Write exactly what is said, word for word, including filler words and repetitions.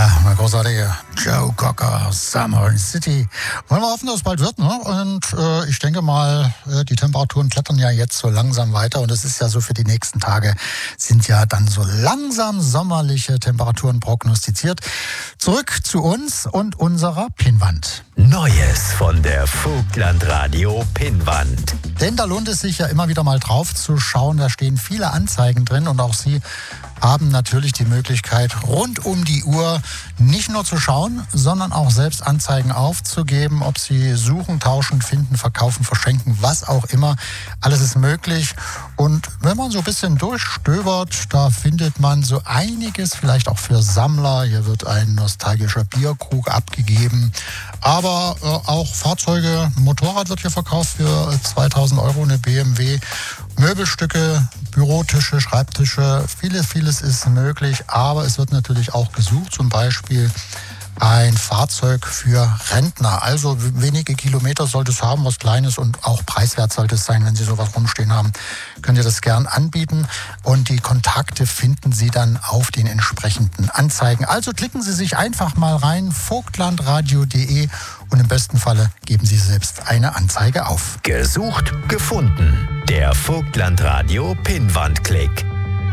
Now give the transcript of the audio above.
Ja, der großartige Joe Cocker, Summer City. Wollen wir hoffen, dass es bald wird, ne? Und äh, ich denke mal, äh, die Temperaturen klettern ja jetzt so langsam weiter. Und es ist ja so, für die nächsten Tage sind ja dann so langsam sommerliche Temperaturen prognostiziert. Zurück zu uns und unserer Pinnwand. Neues von der Vogtlandradio Pinnwand. Denn da lohnt es sich ja immer wieder mal drauf zu schauen. Da stehen viele Anzeigen drin und auch Sie haben natürlich die Möglichkeit, rund um die Uhr nicht nur zu schauen, sondern auch selbst Anzeigen aufzugeben, ob Sie suchen, tauschen, finden, verkaufen, verschenken, was auch immer. Alles ist möglich. Und wenn man so ein bisschen durchstöbert, da findet man so einiges, vielleicht auch für Sammler. Hier wird ein nostalgischer Bierkrug abgegeben. Aber äh, auch Fahrzeuge, ein Motorrad wird hier verkauft für zweitausend Euro, eine B M W. Möbelstücke, Bürotische, Schreibtische, vieles, vieles ist möglich, aber es wird natürlich auch gesucht, zum Beispiel ein Fahrzeug für Rentner. Also wenige Kilometer sollte es haben, was Kleines, und auch preiswert sollte es sein. Wenn Sie sowas rumstehen haben, könnt ihr das gern anbieten. Und die Kontakte finden Sie dann auf den entsprechenden Anzeigen. Also klicken Sie sich einfach mal rein, vogtlandradio punkt de, und im besten Falle geben Sie selbst eine Anzeige auf. Gesucht, gefunden. Der Vogtlandradio Pinnwandklick.